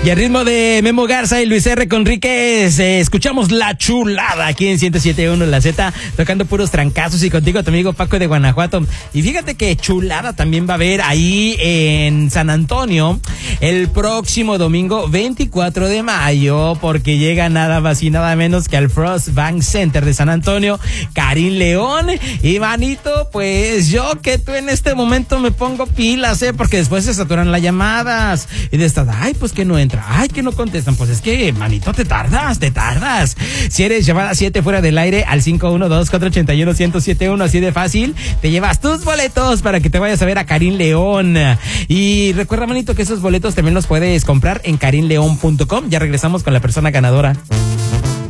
Y al ritmo de Memo Garza y Luis R. Conríquez, escuchamos La Chulada aquí en 107.1 La Z, tocando puros trancazos, y contigo tu amigo Paco de Guanajuato. Y fíjate que chulada también va a haber ahí en San Antonio el próximo domingo 24 de mayo, porque llega nada más y nada menos que al Frost Bank Center de San Antonio, Karim León. Y manito, pues yo que tú en este momento me pongo pilas, porque después se saturan las llamadas y de estas, ay, pues que no entra, ay, que no contestan, pues es que, manito, te tardas. Si eres llamada 7 fuera del aire al 512-481-1071, así de fácil, te llevas tus boletos para que te vayas a ver a Karim León. Y recuerda, manito, que esos boletos también los puedes comprar en karimleon.com. Ya regresamos con la persona ganadora.